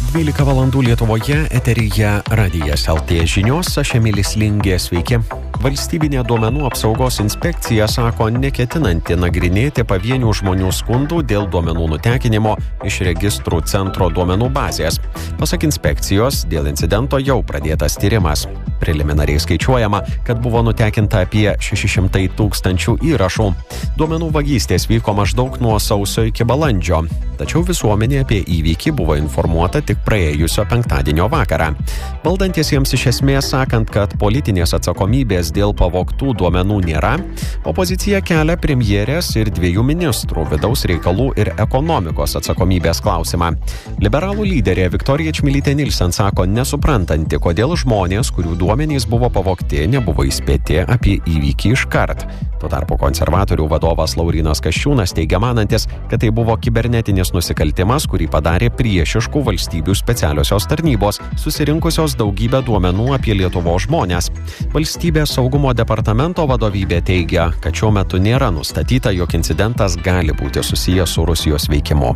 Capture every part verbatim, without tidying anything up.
dvylika valandų Lietuvoje, eteryje Radijas L T žinios, aš Emilis Lingė, sveiki. Valstybinė duomenų apsaugos inspekcija sako neketinanti nagrinėti pavienių žmonių skundų dėl duomenų nutekinimo iš registrų centro duomenų bazės. Pasak inspekcijos, dėl incidento jau pradėtas tyrimas. Preliminariai skaičiuojama, kad buvo nutekinta apie šeši šimtai tūkstančių įrašų. Duomenų vagystės vyko maždaug nuo sausio iki balandžio, tačiau visuomenė apie įvykį buvo informuota tik praėjusio penktadienio vakarą. Valdantiesiems iš esmės sakant, kad politinės atsakomybės dėl pavogtų duomenų nėra, opozicija kelia premjerės ir dviejų ministrų vidaus reikalų ir ekonomikos atsakomybės klausimą. Liberalų lyderė Viktorija Čmilytė Nilsen sako nesuprantanti, kodėl žmonės, kurių duomenys buvo pavogti, nebuvo įspėti apie įvykį iškart. Tuo tarpu konservatorių vadovas Laurynas Kasčiūnas teigia manantis, kad tai buvo kibernetinis nusikaltimas, kurį padarė priešiškų valstybių specialiosios tarnybos, susirinkusios daugybę duomenų apie Lietuvos žmonės. Valstybės saugumo departamento vadovybė teigia, kad šiuo metu nėra nustatyta, jog incidentas gali būti susijęs su Rusijos veikimu.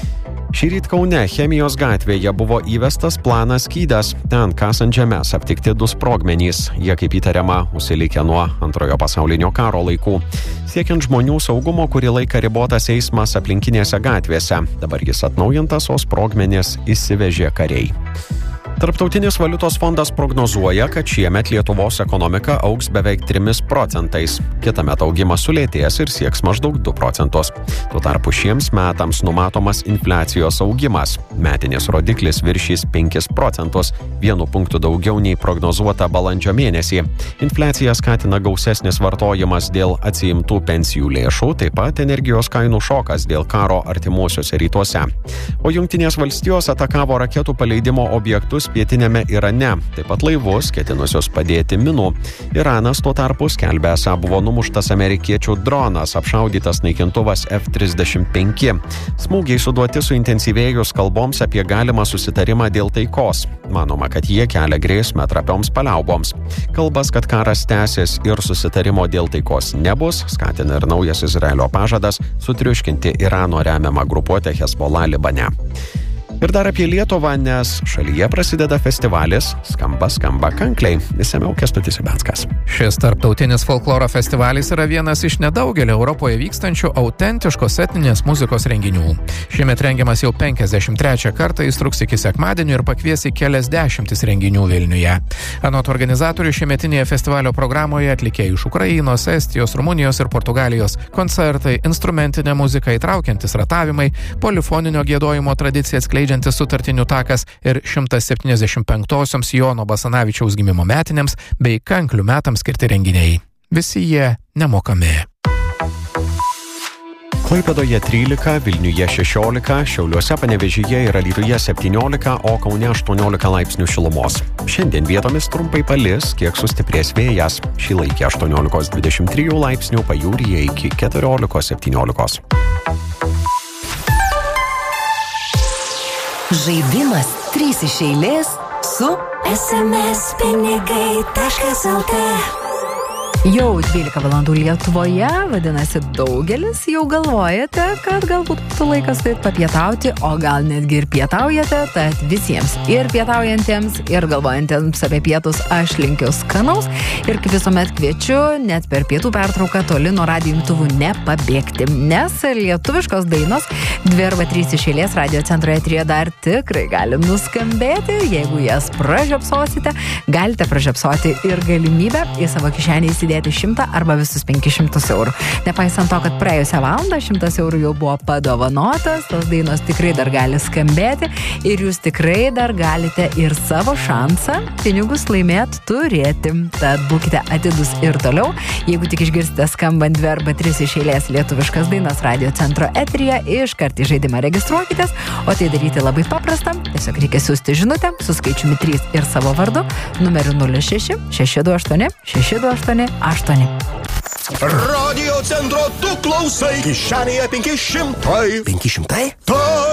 Šįryt Kaune Chemijos gatvėje buvo įvestas planas skydas. Ten kasant žemes aptikti du sprogmenys. Jie, kaip įtariama, užsilikę nuo antrojo pasaulinio karo laikų. Siekiant žmonių saugumo, kurį laiką ribotas eismas aplinkinėse gatvėse. Dabar jis atnaujintas, o sprogmenys įsivežė kariai. Tarptautinis valiutos fondas prognozuoja, kad šiemet Lietuvos ekonomika augs beveik trimis procentais. Kitąmet augimas sulėtės ir sieks maždaug du procentus. Tuo tarpu šiems metams numatomas infliacijos augimas. Metinis rodiklis viršys penkis procentus, vienu punktu daugiau nei prognozuota balandžio mėnesį. Infliaciją skatina gausesnis vartojimas dėl atsiimtų pensijų lėšų, taip pat energijos kainų šokas dėl karo artimuosiuose rytuose. O Jungtinės valstijos atakavo raketų paleidimo objektus pietinėme Irane, taip pat laivus, ketinusios padėti minų. Iranas tuo tarpu skelbia, esą buvo numuštas amerikiečių dronas, apšaudytas naikintuvas F trisdešimt penki. Smūgiai suduoti suintensyvėjus kalboms apie galimą susitarimą dėl taikos. Manoma, kad jie kelia grėsmę trapioms paliauboms. Kalbas, kad karas tęsis ir susitarimo dėl taikos nebus, skatina ir naujas Izraelio pažadas sutriuškinti Irano remiamą grupuotę Hezbollah Libane. Ir dar apie Lietuvą, nes šalyje prasideda festivalis Skamba, skamba kankliai. Išsamiau Kęstutis Ibenskas. Šis tarptautinis folkloro festivalis yra vienas iš nedaugelio Europoje vykstančių autentiškos etninės muzikos renginių. Šiemet rengiamas jau penkiasdešimt trečią kartą, jis truks iki sekmadienio ir pakvies į kelias dešimtis renginių Vilniuje. Anot organizatorių, šiemetinėje festivalio programoje atlikėjai iš Ukrainos, Estijos, Rumunijos ir Portugalijos, koncertai, instrumentinė muzika, įtraukiantis ratavimai, polifoninio giedojimo tradicija atskleidžiantis sutartinių takas ir šimtas septyniasdešimt penktosioms Jono Basanavičiaus gimimo metinėms bei kanklių metams skirti renginiai. Visi jie nemokami. Klaipėdoje trylika, Vilniuje šešiolika, Šiauliuose, Panevėžyje ir Alytuje septyniolika, o Kaune aštuoniolika laipsnių šilumos. Šiandien vietomis trumpai palis, kiek sustiprės vėjas. Šįlaikį aštuoniolika dvidešimt trijų laipsnių, pajūryje iki keturiolikos septyniolikos. Žaidimas trys iš eilės su es em es pinigai taškas el tė. Jau dvylika valandų Lietuvoje, vadinasi, daugelis jau galvojate, kad galbūt būtų laikas papietauti, o gal netgi ir pietaujate, tad visiems ir pietaujantiems, ir galvojantiems apie pietus aš linkiu skanaus ir kaip visuomet kviečiu net per pietų pertrauką toli nuo radijo imtuvų nepabėgti, nes lietuviškos dainos dvi arba trys iš eilės radijo centro eteryje dar tikrai gali nuskambėti. Jeigu jas pražiopsosite, galite pražiopsoti ir galimybę į savo kišenę įsidėti šimtą arba visus penkis šimtus eurų. Nepaisant to, kad praėjusią valandą šimtas eurų jau buvo padovanotas, tos dainos tikrai dar gali skambėti ir jūs tikrai dar galite ir savo šansą pinigus laimėti turėti. Tad būkite atidus ir toliau. Jeigu tik išgirsite skambant dvi arba tris iš eilės lietuviškas dainas radijo centro eteryje, iškart į žaidimą registruokitės, o tai daryti labai paprasta. Tiesiog reikia siųsti žinutę su skaičiumi trys ir savo vardu numeriu nulis šeši šeši du aštuoni šeši du aštuoni aštuoni. Radio centro tu klausai, kišenėje penki šimtai. penki šimtai? Taip.